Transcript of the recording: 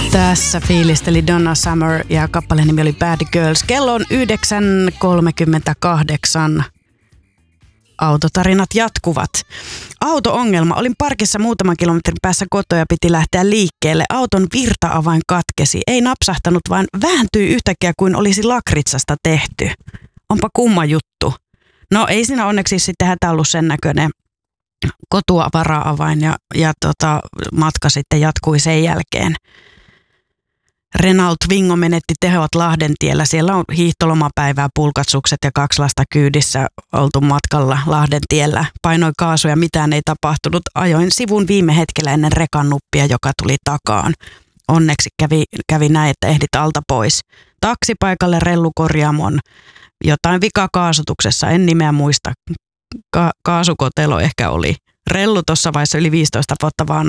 Tässä fiilisteli Donna Summer ja kappaleen nimi oli Bad Girls. Kello on 9.38. Autotarinat jatkuvat. Auto-ongelma. Olin parkissa muutaman kilometrin päässä kotoa ja piti lähteä liikkeelle. Auton virta-avain katkesi. Ei napsahtanut, vaan vääntyi yhtäkkiä kuin olisi lakritsasta tehty. Onpa kumma juttu. No ei siinä onneksi sitten hätä ollut sen näköinen kotuavara-avain ja matka sitten jatkui sen jälkeen. Renault Twingo menetti tehot Lahdentiellä. Siellä on hiihtolomapäivää, pulkatsukset ja 2 lasta kyydissä oltu matkalla Lahdentiellä. Painoin kaasuja, mitään ei tapahtunut. Ajoin sivun viime hetkellä ennen rekan nuppia, joka tuli takaan. Onneksi kävi näin, että ehdit alta pois. Taksipaikalle rellukorjaamon. Jotain vika kaasutuksessa, en nimeä muista. Kaasukotelo ehkä oli. Rellu tuossa vaiheessa yli 15 vuotta vanha.